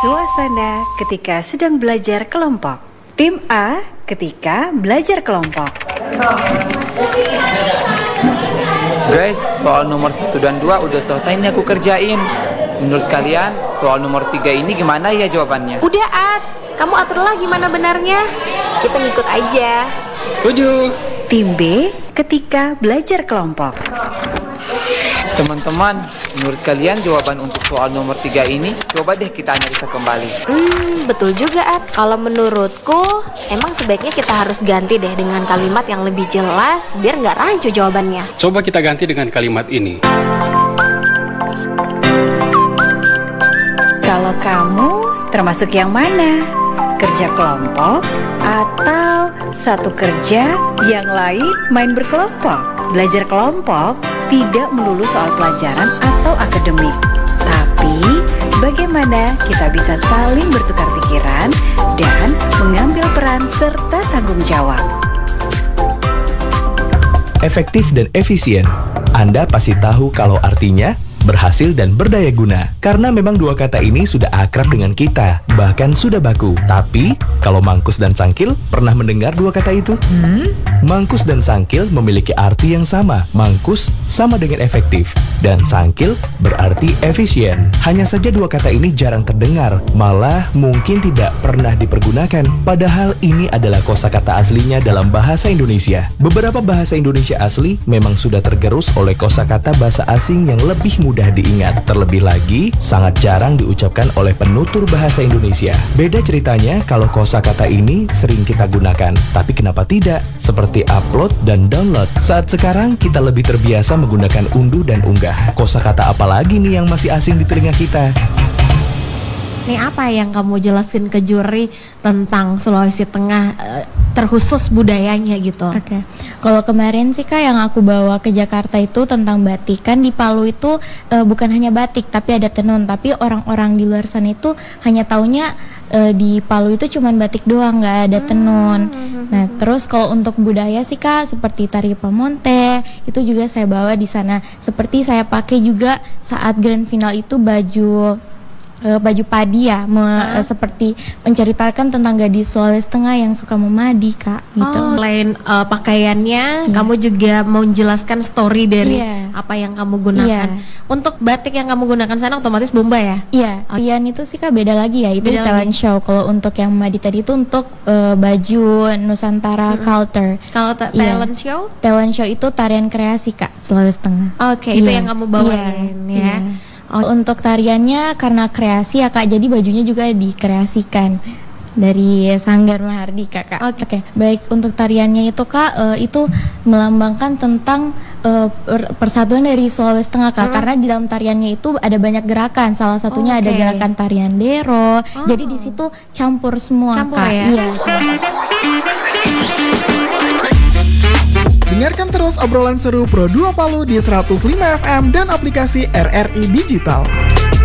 Suasana ketika sedang belajar kelompok. Tim A ketika belajar kelompok. Guys, soal nomor 1 dan 2 udah selesai nih aku kerjain. Menurut kalian, soal nomor 3 ini gimana ya jawabannya? Udah, Ad, kamu aturlah gimana benarnya. Kita ngikut aja. Setuju. Tim B ketika belajar kelompok. Teman-teman, menurut kalian jawaban untuk soal nomor 3 ini? Coba deh kita analisa kembali. Betul juga, Ad. Kalau menurutku, emang sebaiknya kita harus ganti deh dengan kalimat yang lebih jelas, biar nggak rancu jawabannya. Coba kita ganti dengan kalimat ini. Kalau kamu termasuk yang mana? Kerja kelompok atau satu kerja, yang lain main berkelompok? Belajar kelompok tidak melulu soal pelajaran atau akademik, tapi bagaimana kita bisa saling bertukar pikiran dan mengambil peran serta tanggung jawab. Efektif dan efisien. Anda pasti tahu kalau artinya berhasil dan berdaya guna. Karena memang dua kata ini sudah akrab dengan kita, bahkan sudah baku. Tapi, kalau mangkus dan sangkil, pernah mendengar dua kata itu? Mangkus dan sangkil memiliki arti yang sama. Mangkus sama dengan efektif, dan sangkil berarti efisien. Hanya saja dua kata ini jarang terdengar, malah mungkin tidak pernah dipergunakan. Padahal ini adalah kosakata aslinya dalam bahasa Indonesia. Beberapa bahasa Indonesia asli memang sudah tergerus oleh kosakata bahasa asing yang lebih mudah diingat. Terlebih lagi, sangat jarang diucapkan oleh penutur bahasa Indonesia. Beda ceritanya kalau kosakata ini sering kita gunakan. Tapi kenapa tidak? Seperti upload dan download. Saat sekarang kita lebih terbiasa menggunakan unduh dan unggah. Kosakata apa lagi nih yang masih asing di telinga kita? Nih, apa yang kamu jelasin ke juri tentang Sulawesi Tengah, terkhusus budayanya gitu? Oke. Kalau kemarin sih Kak yang aku bawa ke Jakarta itu tentang batik. Kan di Palu itu bukan hanya batik tapi ada tenun. Tapi orang-orang di luar sana itu hanya taunya di Palu itu cuman batik doang, nggak ada tenun. Nah, terus kalau untuk budaya sih Kak, seperti tari pamonte itu juga saya bawa di sana. Seperti saya pakai juga saat grand final itu baju padi ya, seperti menceritakan tentang gadis Sulawesi Tengah yang suka memadi Kak gitu. Selain pakaiannya, kamu juga mau menjelaskan story dari apa yang kamu gunakan. Untuk batik yang kamu gunakan sana otomatis bomba ya? Iya, tarian itu sih Kak beda lagi ya, itu di talent show. Kalau untuk yang memadi tadi itu untuk baju Nusantara culture. Kalau talent show? Talent show itu tarian kreasi Kak, Sulawesi Tengah. Oke, itu yang kamu bawain ya. Untuk tariannya karena kreasi ya Kak, jadi bajunya juga dikreasikan dari Sanggar Mahardika Kak. Oke. Baik, untuk tariannya itu Kak, itu melambangkan tentang persatuan dari Sulawesi Tengah Kak, karena di dalam tariannya itu ada banyak gerakan. Salah satunya ada gerakan tarian dero. Jadi di situ campur semua Kak. Ya? Iya. Dengarkan terus obrolan seru Pro 2 Palu di 105 FM dan aplikasi RRI Digital.